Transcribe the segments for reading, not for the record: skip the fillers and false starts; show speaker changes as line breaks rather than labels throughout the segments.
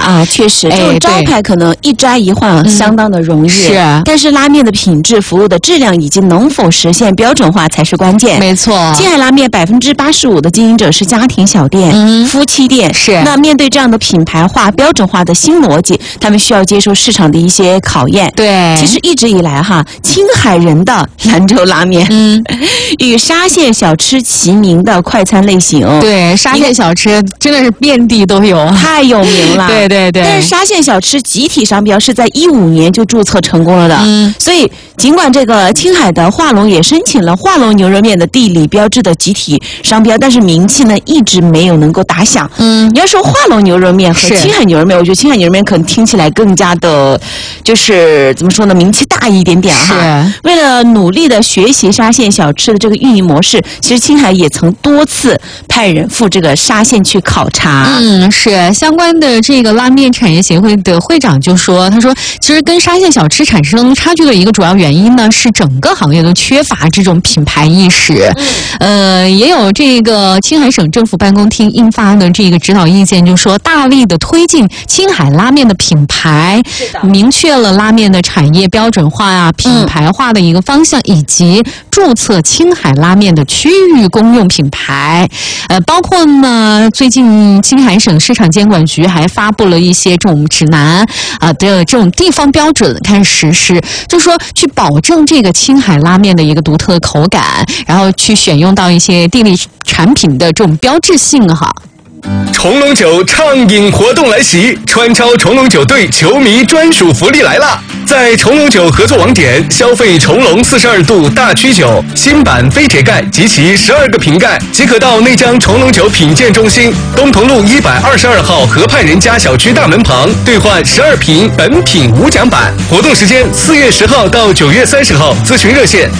啊，确实，这种招牌可能一摘一换相当的容易，是。但是拉面的品质、服务的质量以及能否实现标准化才是关键。
没错，
青海拉面85%的经营者是家庭小店、夫妻店，是。那面对这样的品牌化、标准化的新逻辑，他们需要接受市场的一些考验。
对，
其实一直以来哈，青海人的兰州拉面，与沙县小吃齐名的快餐类型。
对，沙县小吃真的是遍地都有，
太有名了。
对对对。
但是沙县小吃集体商标是在2015年就注册成功了的，所以尽管这个青海的化龙也申请了化龙牛肉面的地理标志的集体商标，但是名气呢一直没有能够打响。你要说化龙牛肉面和青海牛肉面，我觉得青海牛肉面可能听起来更加的，就是怎么说呢，名气大一点点哈。为了努力的学习沙县小吃的这个运营模式，其实青海也曾多次派人赴这个沙县去考察。
是相关的这个拉面产业协会的会长就说，他说其实跟沙县小吃产生差距的一个主要原因呢，是整个行业都缺乏这种品牌意识。也有这个青海省政府办公厅印发的这个指导意见，就说大力的推进青海拉面的品牌，明确了拉面的产业标准化啊、品牌化的一个方向，以及注册青海拉面的区域公用品牌。包括呢，最近青海省市场监管局还发布了一些这种指南的这种地方标准开始实施，就说去保证这个青海拉面的一个独特口感，然后去选用到一些地理产品的这种标志性哈。
崇龙酒畅饮活动来袭，川超崇龙酒队球迷专属福利来了！在崇龙酒合作网点消费崇龙42度大曲酒新版非铁盖及其12个瓶盖，即可到内江崇龙酒品鉴中心东同路122号河畔人家小区大门旁兑换12瓶本品无奖版。活动时间4月10号到9月30号，咨询热线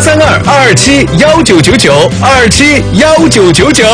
0832-227-1999，227-1999。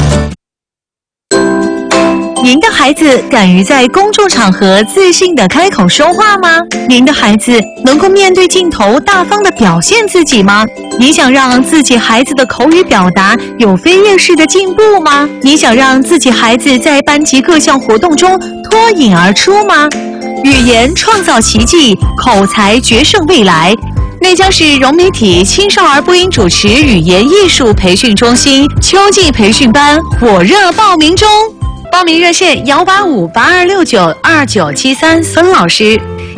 您的孩子敢于在公众场合自信地开口说话吗？您的孩子能够面对镜头大方地表现自己吗？你想让自己孩子的口语表达有飞跃式的进步吗？你想让自己孩子在班级各项活动中脱颖而出吗？语言创造奇迹，口才决胜未来。内江市融媒体青少儿播音主持语言艺术培训中心秋季培训班火热报名中。报名热线185-8269-2973孙老师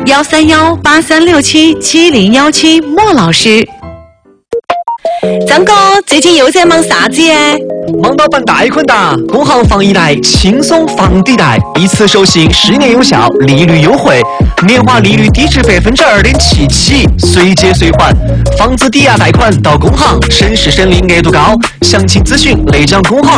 ，131-8367-7017莫老师。张哥，最近又在忙啥子耶？
忙到办贷款哒！工行放一贷轻松房抵贷，一次授信10年有效，利率优惠，年化利率低至2.7%起，随借随还，房子抵押贷款到工行，省时省力，额度高。详情咨询内江工行